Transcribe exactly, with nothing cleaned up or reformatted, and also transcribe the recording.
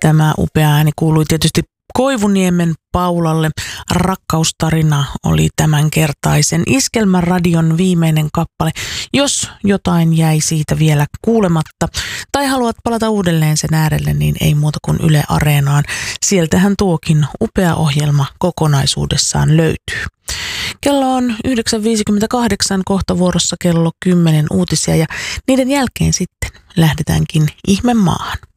Tämä upea ääni kuului tietysti Koivuniemen Paulalle. Rakkaustarina oli tämänkertaisen Iskelmäradion viimeinen kappale. Jos jotain jäi siitä vielä kuulematta tai haluat palata uudelleen sen äärelle, niin ei muuta kuin Yle Areenaan. Sieltähän tuokin upea ohjelma kokonaisuudessaan löytyy. Kello on yhdeksän viisikymmentäkahdeksan, kohta vuorossa kello kymmenen uutisia ja niiden jälkeen sitten lähdetäänkin ihmemaahan.